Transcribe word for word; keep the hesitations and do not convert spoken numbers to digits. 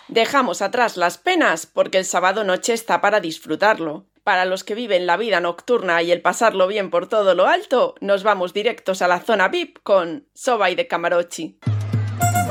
Dejamos atrás las penas porque el sábado noche está para disfrutarlo. Para los que viven la vida nocturna y el pasarlo bien por todo lo alto, nos vamos directos a la zona V I P con Sobai de Camarochi.